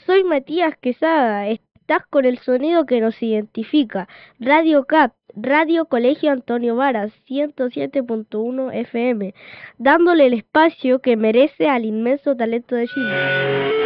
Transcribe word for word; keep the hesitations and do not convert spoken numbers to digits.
Soy Matías Quesada, estás con el sonido que nos identifica. Radio C A P, Radio Colegio Antonio Varas, ciento siete punto uno F M, dándole el espacio que merece al inmenso talento de Chile.